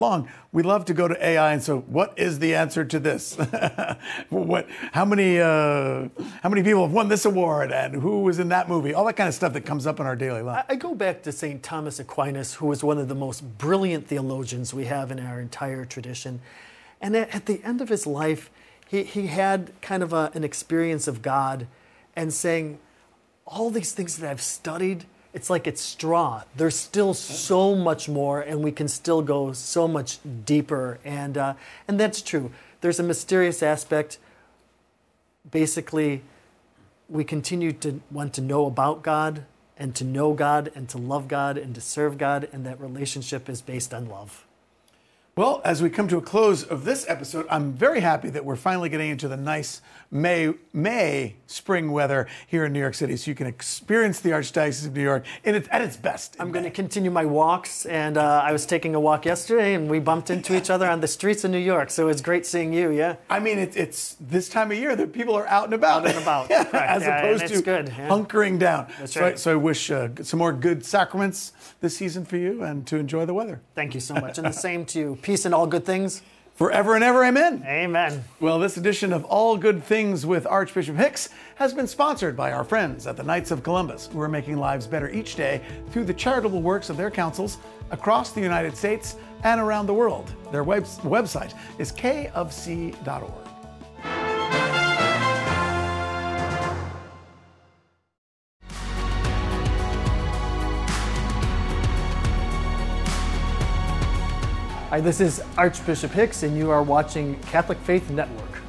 long, we love to go to AI and so what is the answer to this? How many people have won this award and who was in that movie? All that kind of stuff that comes up in our daily life. I go back to St. Thomas Aquinas, who was one of the most brilliant theologians we have in our entire tradition. And at the end of his life, he had kind of an experience of God and saying, all these things that I've studied, it's like it's straw. There's still so much more, and we can still go so much deeper. And that's true. There's a mysterious aspect. Basically, we continue to want to know about God and to know God and to love God and to serve God, and that relationship is based on love. Well, as we come to a close of this episode, I'm very happy that we're finally getting into the nice May spring weather here in New York City, so you can experience the Archdiocese of New York at its best. I'm going to continue my walks, and I was taking a walk yesterday, and we bumped into each other on the streets of New York, so it's great seeing you, yeah? I mean, it's this time of year that people are out and about. Out and about, as opposed to hunkering down. That's right. So I wish some more good sacraments this season for you and to enjoy the weather. Thank you so much, and the same to you. Peace and all good things. Forever and ever, amen. Amen. Well, this edition of All Good Things with Archbishop Hicks has been sponsored by our friends at the Knights of Columbus, who are making lives better each day through the charitable works of their councils across the United States and around the world. Their website is kofc.org. Hi, this is Archbishop Hicks, and you are watching Catholic Faith Network.